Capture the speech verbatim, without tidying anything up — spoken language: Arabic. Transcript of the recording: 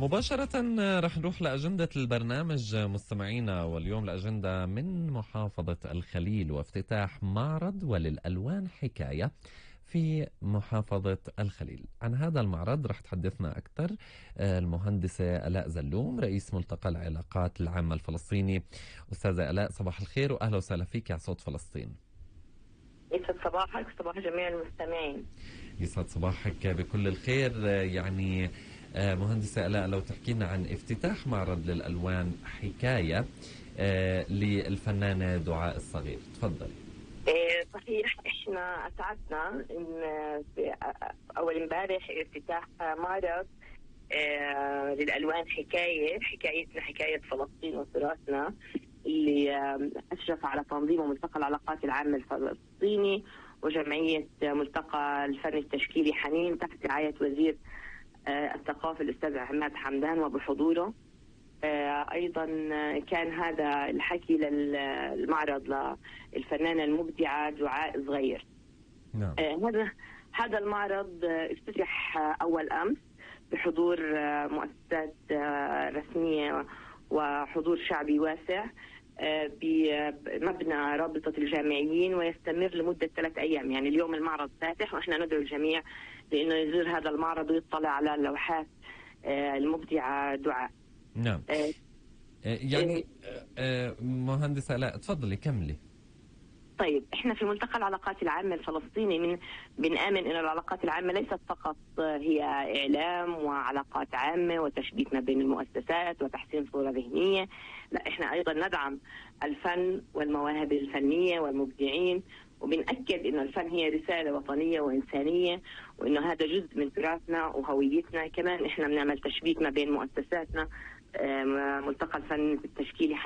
مباشرة رح نروح لأجندة البرنامج مستمعينا، واليوم الأجندة من محافظة الخليل وافتتاح معرض وللألوان حكاية في محافظة الخليل. عن هذا المعرض رح تحدثنا أكثر المهندسة آلاء زلوم، رئيس ملتقى العلاقات العامة الفلسطيني. أستاذة آلاء، صباح الخير وأهلا وسهلا فيك على صوت فلسطين. يسعد صباحك، صباح جميع المستمعين. يسعد صباحك بكل الخير. يعني مهندسة آلاء، لو تحكي لنا عن افتتاح معرض للألوان حكاية للفنانة دعاء الصغير، تفضل. صحيح، احنا اسعدنا ان في اول امبارح افتتاح معرض للألوان حكاية حكايتنا حكاية فلسطين وتراثنا، اللي أشرف على تنظيمه ملتقى العلاقات العامة الفلسطيني وجمعية ملتقى الفن التشكيلي حنين تحت رعاية وزير الثقافة الأستاذ عماد حمدان وبحضوره. أيضا كان هذا الحكي للمعرض للفنانة المبدعة دعاء صغير. نعم. هذا هذا المعرض افتتح أول أمس بحضور مؤسسات رسمية وحضور شعبي واسع بمبنى رابطة الجامعيين، ويستمر لمدة ثلاث أيام. يعني اليوم المعرض فاتح، وإحنا ندعو الجميع لأنه يزور هذا المعرض ويطلع على اللوحات المبدعة دعاء. نعم. يعني مهندسة لا تفضلي كملي. طيب، احنا في ملتقى العلاقات العامة الفلسطيني من بنآمن ان العلاقات العامة ليست فقط هي اعلام وعلاقات عامة وتشبيك ما بين المؤسسات وتحسين صورة ذهنية، لا، احنا ايضا ندعم الفن والمواهب الفنية والمبدعين، وبنأكد انه الفن هي رسالة وطنية وإنسانية، وانه هذا جزء من تراثنا وهويتنا. كمان احنا بنعمل تشبيك ما بين مؤسساتنا، ملتقى الفن التشكيلي